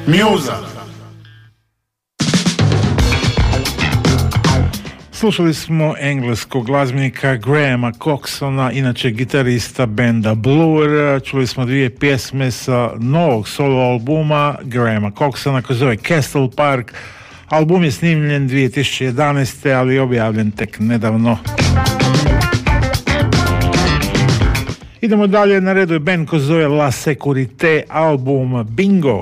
Musa. Slušali smo engleskog glazbenika Grahama Coxona, inače gitarista benda Blur. Čuli smo dvije pjesme sa novog solo albuma Grahama Coxona koji se zove Castle Park. Album je snimljen 2011. ali je objavljen tek nedavno. Idemo dalje, na redu je band koji se zove La Securite, album Bingo.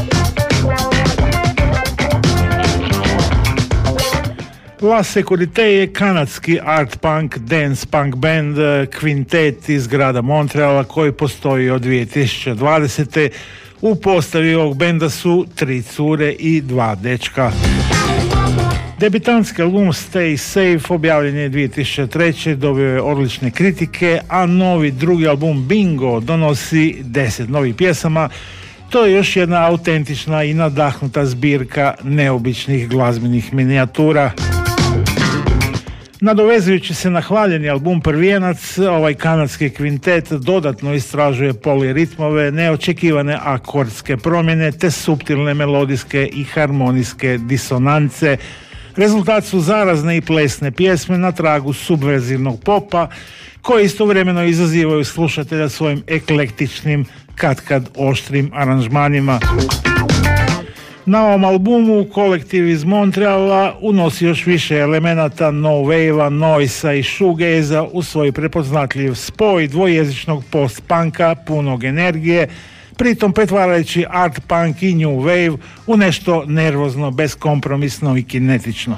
La Securite je kanadski art punk, dance punk band, kvintet iz grada Montreala koji postoji od 2020. U postavi ovog benda su 3 cure i 2 dečka. Debitantski album Stay Safe objavljen je 2003. dobio je odlične kritike, a novi drugi album Bingo donosi 10 novih pjesama. To je još jedna autentična i nadahnuta zbirka neobičnih glazbenih minijatura. Nadovezujući se na hvaljeni album Prvijenac, ovaj kanadski kvintet dodatno istražuje poliritmove, neočekivane akordske promjene te suptilne melodijske i harmonijske disonance. Rezultat su zarazne i plesne pjesme na tragu subverzivnog popa koje istovremeno izazivaju slušatelja svojim eklektičnim, katkad oštrim aranžmanima. Na ovom albumu kolektiv iz Montreala unosi još više elemenata no wave-a, noisa i shoegaze-a u svoj prepoznatljiv spoj dvojezičnog post-punka punog energije, pritom pretvarajući art punk i new wave u nešto nervozno, beskompromisno i kinetično.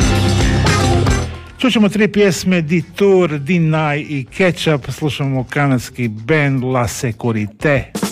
Čućemo 3 pjesme, Detour, Deny i Catch Up. Slušamo kanadski band La Securite.